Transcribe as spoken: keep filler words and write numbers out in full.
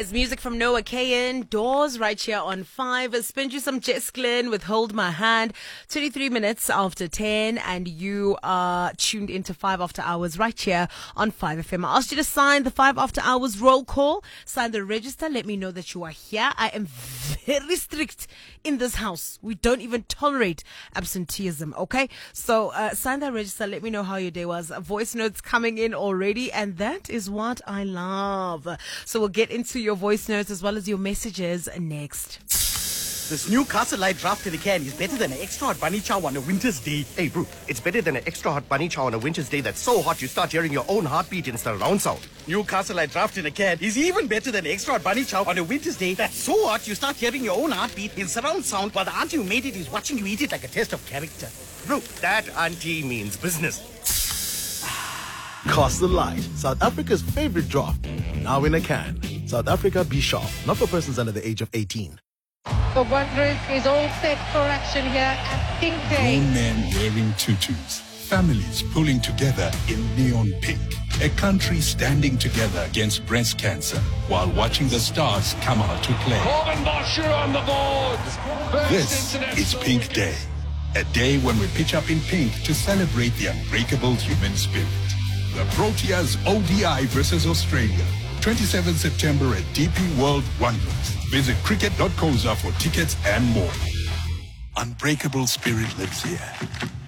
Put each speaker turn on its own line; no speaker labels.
It's music from Noah Kahan, Doors, right here on five. Spend you some Jess Glynn with Hold My Hand. twenty-three minutes after ten, and you are tuned into five After Hours right here on five F M. I asked you to sign the five After Hours roll call, sign the register, let me know that you are here. I am very strict in this house. We don't even tolerate absenteeism, okay? So uh, sign that register, let me know how your day was. Voice notes coming in already, and that is what I love. So we'll get into your voice notes as well as your messages next.
This new Castle Light draft in a can is better than an extra hot bunny chow on a winter's day.
Hey, bro, it's better than an extra hot bunny chow on a winter's day that's so hot you start hearing your own heartbeat in surround sound.
New Castle Light draft in a can is even better than extra hot bunny chow on a winter's day that's so hot you start hearing your own heartbeat in surround sound while the auntie who made it is watching you eat it like a test of character.
Bro, that auntie means business.
Castle Light, South Africa's favorite draft. Now in a can. South Africa, be sharp. Not for persons under the age of eighteen.
The Wanderers is all set for action here at Pink Day.
Grown men wearing tutus. Families pulling together in neon pink. A country standing together against breast cancer while watching the stars come out to play.
Corbin Bosher on the board.
This is Pink Day. A day when we pitch up in pink to celebrate the unbreakable human spirit. The Proteas O D I versus Australia. twenty-seventh September at D P World Wanderers. Visit cricket dot co dot za for tickets and more. Unbreakable spirit lives here.